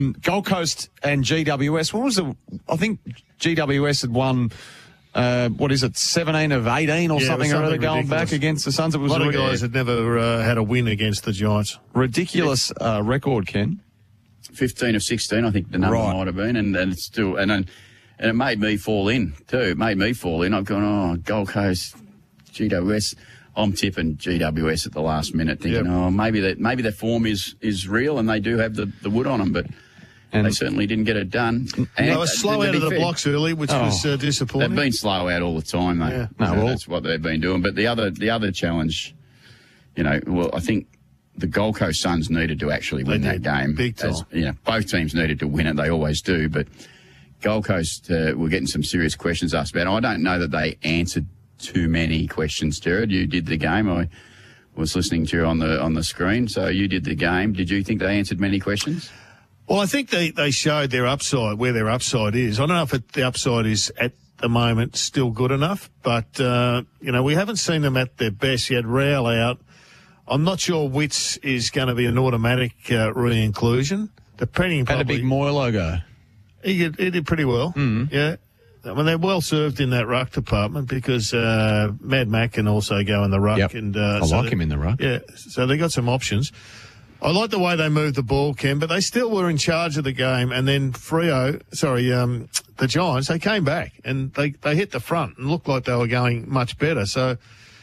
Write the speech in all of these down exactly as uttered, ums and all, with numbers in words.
Gold Coast and G W S. What was the? I think G W S had won. Uh, what is it? Seventeen of eighteen or yeah, something, something or other going ridiculous. back against the Suns. It was a lot a of guys had never uh, had a win against the Giants. Ridiculous uh, record, Ken. Fifteen of sixteen, I think the number Right. might have been, and, and it's still and and it made me fall in too. It made me fall in. I've gone, oh, Gold Coast, G W S. I'm tipping G W S at the last minute, thinking, Yep. oh, maybe that maybe their form is is real and they do have the, the wood on them, but And they certainly didn't get it done. And They were slow to out be of the fair, blocks early, which Oh. was uh, disappointing. They've been slow out all the time, though. Yeah. No, So well- that's what they've been doing. But the other the other challenge, you know, well, I think the Gold Coast Suns needed to actually win They that did, game. big time. As, you know, both teams needed to win it. They always do. But Gold Coast uh, were getting some serious questions asked about. I don't know that they answered too many questions, Jared. You did the game. I was listening to you on the on the screen. So you did the game. Did you think they answered many questions? Well, I think they, they showed their upside, where their upside is. I don't know if it, the upside is at the moment still good enough, but, uh, you know, we haven't seen them at their best yet. Rail out. I'm not sure Witts is going to be an automatic uh, re-inclusion. Depending Had probably, a big Moy logo. he, did, he did pretty well. Mm. Yeah. I mean, they're well served in that ruck department because uh, Mad Mac can also go in the ruck. Yep. And, uh, I so like they- him in the ruck. Yeah, so they got some options. I like the way they moved the ball, Ken, but they still were in charge of the game. And then Freo, sorry, um, the Giants, they came back and they, they hit the front and looked like they were going much better. So,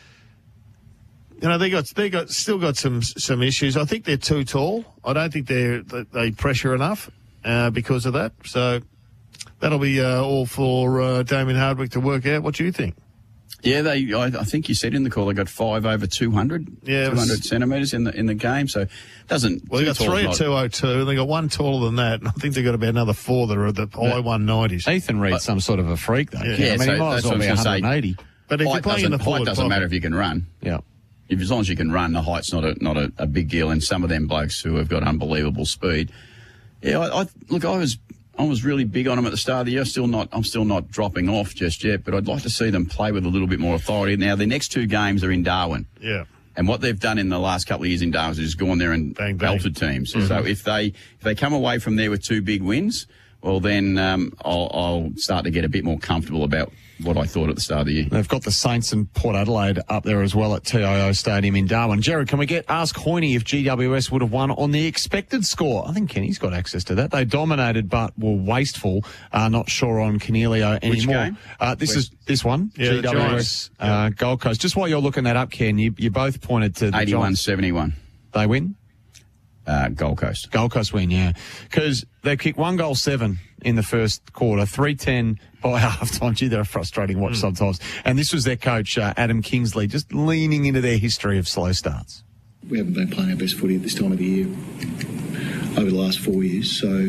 you know, they got they got still got some some issues. I think they're too tall. I don't think they're they, they pressure enough uh, because of that. So that'll be uh, all for uh, Damien Hardwick to work out. What do you think? Yeah, they. I, I think you said in the call they got five over two hundred, Yeah, it two was- hundred centimetres in the in the game. So doesn't. Well, they got too tall's three at not- two oh two, and they got one taller than that. And I think they got about another four that are at the high one nineties. Ethan Reed's some sort of a freak, though. Yeah. Ken. I Yeah, mean, so he might that's as well what be I was gonna say. one eighty. But if you're Height playing in doesn't, the height forward doesn't pocket- matter if you can run. Yeah. If, as long as you can run, the height's not a not a, a big deal. And some of them blokes who have got unbelievable speed. Yeah, I, I look. I was I was really big on them at the start of the year. Still not. I'm still not dropping off just yet. But I'd like to see them play with a little bit more authority. Now, their next two games are in Darwin. Yeah. And what they've done in the last couple of years in Darwin is just gone there and Bang, bang. belted teams. So if they if they come away from there with two big wins, well, then um, I'll, I'll start to get a bit more comfortable about what I thought at the start of the year. They've got the Saints and Port Adelaide up there as well at T I O Stadium in Darwin. Jared, can we get ask Hoyne if G W S would have won on the expected score? I think Kenny's got access to that. They dominated but were wasteful. Uh, not sure on Cornelio anymore. Which game? Uh, this West- is this one, Yeah, the G W S Giants. uh, Gold Coast. Just while you're looking that up, Ken, you, you both pointed to the eighty-one Giants. seventy-one, They win? uh, Gold Coast. Gold Coast win, yeah. Because they kicked one goal seven in the first quarter, three ten by halftime. Gee, they're a frustrating watch sometimes. And this was their coach, uh, Adam Kingsley, just leaning into their history of slow starts. We haven't been playing our best footy at this time of the year over the last four years, so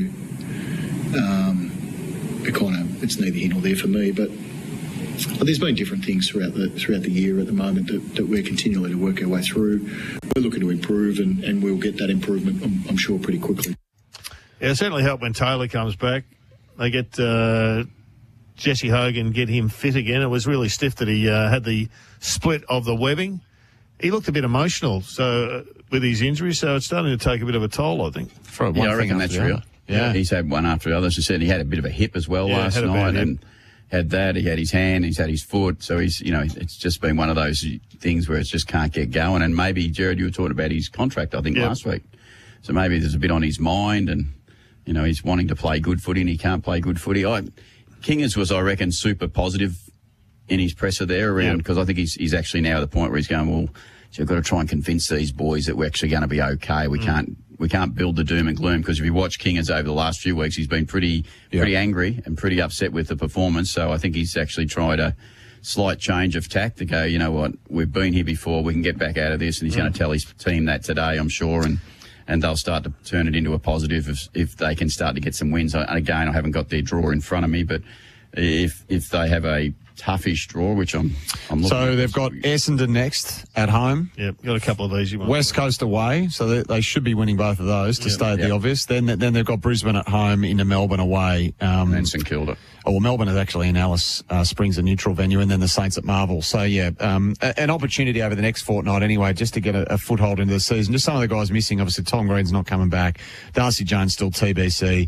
um, it kind of it's neither here nor there for me. But there's been different things throughout the throughout the year at the moment that, that we're continually to work our way through. We're looking to improve, and, and we'll get that improvement, I'm, I'm sure, pretty quickly. Yeah, it certainly helped when Taylor comes back. They get uh, Jesse Hogan, get him fit again. It was really stiff that he uh, had the split of the webbing. He looked a bit emotional so uh, with his injury, so it's starting to take a bit of a toll, I think. For one Yeah, I thing reckon after that's the real. other. Yeah. He's had one after the other. As I said, he had a bit of a hip as well Yeah, last had a bad night, hip. and had that. He had his hand, he's had his foot. So he's, you know, it's just been one of those things where it's just can't get going. And maybe, Jared, you were talking about his contract, I think, Yep. last week. So maybe there's a bit on his mind, and you know, he's wanting to play good footy and he can't play good footy. I, Kingers was, I reckon, super positive in his presser there around, because I think he's he's actually now at the point where he's going, well, so I've got to try and convince these boys that we're actually going to be okay. We mm. can't we can't build the doom and gloom, because if you watch Kingers over the last few weeks, he's been pretty Yeah. pretty angry and pretty upset with the performance. So I think he's actually tried a slight change of tack to go, you know what, we've been here before, we can get back out of this, and he's mm. going to tell his team that today, I'm sure, and and they'll start to turn it into a positive if, if they can start to get some wins. And again, I haven't got their draw in front of me, but if if they have a toughish draw, which I'm, I'm looking So at. they've got Essendon next at home. Yep, got a couple of easy ones. West Coast away, so they, they should be winning both of those to Yep. stay at Yep. the obvious. Then then they've got Brisbane at home, into Melbourne away. Um, And St Kilda. Oh, well, Melbourne is actually in Alice uh, Springs, a neutral venue, and then the Saints at Marvel. So, yeah, um, a, an opportunity over the next fortnight anyway, just to get a, a foothold into the season. Just some of the guys missing. Obviously, Tom Green's not coming back. Darcy Jones still T B C.